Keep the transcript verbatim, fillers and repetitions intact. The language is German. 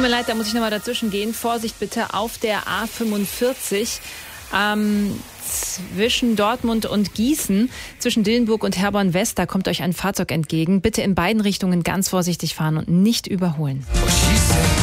mir leid, da muss ich nochmal dazwischen gehen. Vorsicht bitte auf der A fünfundvierzig. Ähm, zwischen Dortmund und Gießen, zwischen Dillenburg und Herborn-West, da kommt euch ein Fahrzeug entgegen. Bitte in beiden Richtungen ganz vorsichtig fahren und nicht überholen.